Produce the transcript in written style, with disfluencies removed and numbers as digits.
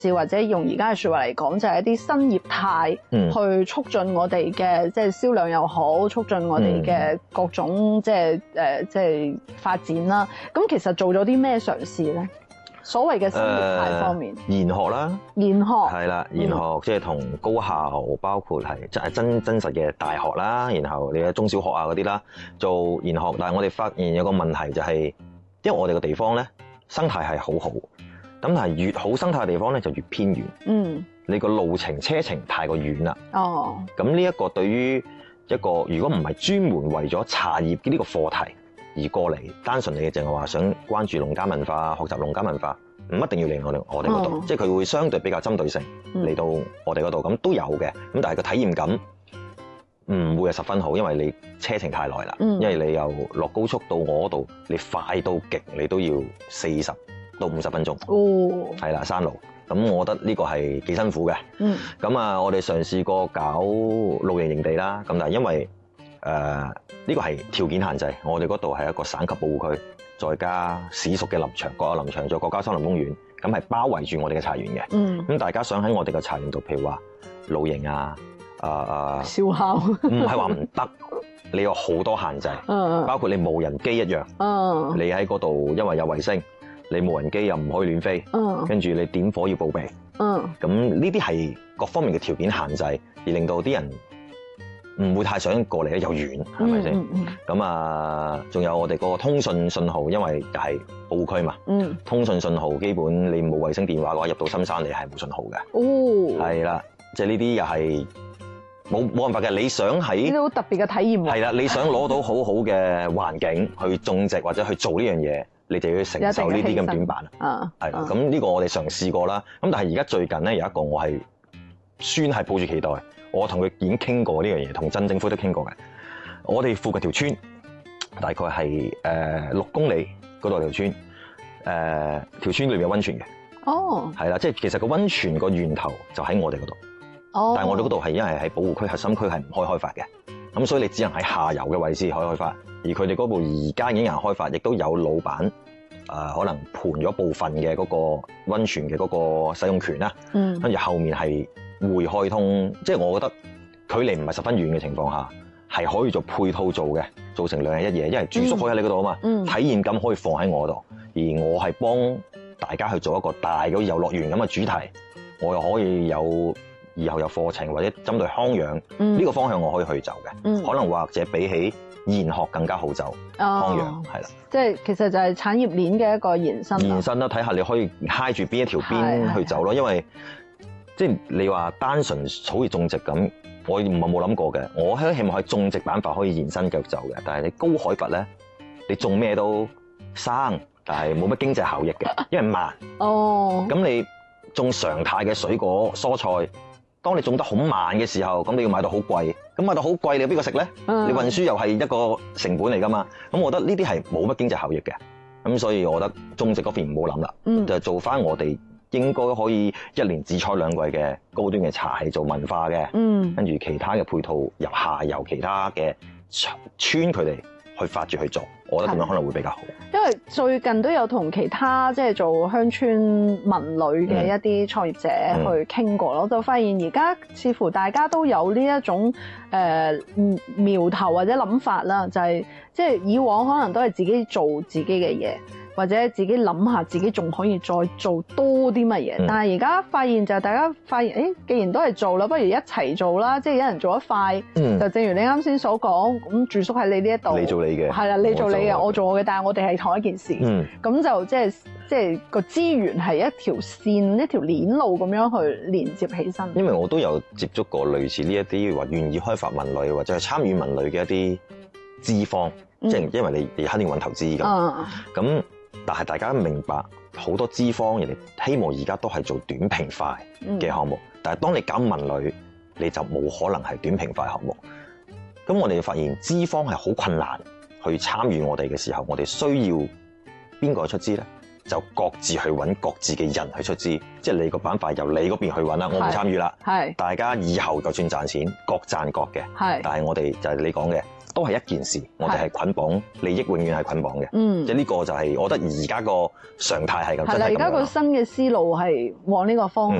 字，或者用而家嘅說話嚟講，就係一啲新業態去促進我哋嘅即係銷量又好，促進我哋嘅各種即係發展啦。咁其實做咗啲咩嘗試咧？所謂嘅新業態方面， 研學啦， 研學係啦，研學即係同高校，包括係真實嘅大學啦，然後你嘅中小學啊嗰啲啦，做研學。但係我哋發現有個問題就係，因為我哋個地方咧生態係好好，咁但係越好生態嘅地方咧就越偏遠。你個路程車程太過遠啦。咁呢一個對於一個如果唔係專門為咗茶葉呢個課題而過嚟，單純你嘅淨係話想關注農家文化、學習農家文化，唔一定要嚟我哋嗰度，即係佢會相對比較針對性嚟到我哋嗰度，咁都有嘅。咁但係個體驗感唔會係十分好，因為你車程太耐啦。因為你由落高速到我嗰度，你快到極你都要40到50分鐘。係啦，山路。咁我覺得呢個係幾辛苦嘅。咁啊，我哋嘗試過搞露營營地啦。咁但係因為呢個係條件限制，我哋嗰度係一個省級保護區，再加市屬嘅林場，國有林場，再國家森林公園，咁係包圍住我哋嘅茶園嘅。咁大家想喺我哋嘅茶園度，譬如話露營啊， 燒烤， 唔係話唔得，你有好多限制，包括你無人機一樣。你喺嗰度，因為有衛星，你無人機又唔可以亂飛，跟住你點火要報備。咁呢啲係各方面嘅條件限制，而令到啲人唔會太想過嚟咧，又遠，係咪先？咁啊，仲有我哋個通訊信號，因為就係保護區嘛。通訊信號基本你冇衛星電話嘅話，入到深山你係冇信號嘅。係啦，即係呢啲又係冇辦法嘅。你想喺呢啲好特別嘅體驗。 係啦，你想攞到好好嘅環境去種植或者去做呢樣嘢，你就要承受呢啲咁短板。係啦，咁呢個我哋嘗試過啦。咁但係而家最近咧有一個我係算係抱住期待。我同佢已經傾過呢樣嘢，同鎮政府都傾過嘅。我哋附近條村大概係6公里嗰度條村，條村裏面有溫泉嘅。係啦，即係其實個溫泉個源頭就喺我哋嗰度。但係我哋嗰度係因為喺保護區核心區係唔可以開發嘅，咁所以你只能喺下游嘅位置可以開發。而佢哋嗰部而家已經有人開發，亦都有老闆可能盤咗部分嘅嗰個溫泉嘅嗰個使用權啦。跟住後面係會開通，即係我覺得距離唔係十分遠嘅情況下，係可以做配套做嘅，做成2日1夜，因為住宿可以喺你嗰度啊嘛，體驗感可以放喺我度，而我係幫大家去做一個大嘅遊樂園咁嘅主題，我又可以以後有課程或者針對康養呢個方向我可以去走嘅，可能或者比起研學更加好走。康養係啦， 即係其實就係產業鏈嘅一個延伸。 延伸啦，睇下你可以揩住邊一條邊去走咯，因為即係你話單純好似種植咁，我冇諗過嘅。我希望喺種植板塊可以延伸繼續走嘅，但係你高海拔咧，你種咩都生，但係冇乜經濟效益嘅，因為慢。咁你種常態嘅水果蔬菜，當你種得好慢嘅時候，咁你要買到好貴，咁買到好貴，你邊個食咧？你運輸又係一個成本嚟噶嘛？咁我覺得呢啲係冇乜經濟效益嘅，咁所以我覺得種植嗰邊唔好諗啦，就做翻我哋應該可以1年只採2季嘅高端嘅茶，係做文化嘅，跟住其他嘅配套由下游其他嘅村佢哋去發掘去做，我覺得咁樣可能會比較好。 因為最近都有同其他即係做鄉村文旅嘅一啲創業者去傾過咯，就發現而家似乎大家都有呢一種苗頭或者諗法啦，就係即係以往可能都係自己做自己嘅嘢，或者自己諗下自己仲可以再做多啲乜嘢，但係而家發現就係大家發現，既然都係做啦，不如一齊做啦，即係有人做得快，就正如你啱先所講，咁住宿喺你呢一度， 你做你嘅， 係啦，你做你嘅，我做我嘅，但係我哋係同一件事，咁就即係個資源係一條線、一條鏈路咁樣去連接起身。因為我都有接觸過類似呢一啲話願意開發文旅或者係參與文旅嘅一啲資方，即係因為你肯定要揾投資咁。但係大家明白好多資方人哋希望而家都係做短平快嘅項目，但係當你搞文旅，你就冇可能係短平快項目。咁我哋就發現資方係好困難去參與我哋嘅時候，我哋需要邊個去出資咧？就各自去揾各自嘅人去出資，即係你個板塊由你嗰邊去揾啦，我唔參與啦。大家以後就算賺錢，各賺各嘅。但係我哋就係你講嘅都係一件事，我哋係捆綁利益，永遠係捆綁嘅。即係呢個就係我覺得而家個常態係咁。 係啦，而家個新嘅思路係往呢個方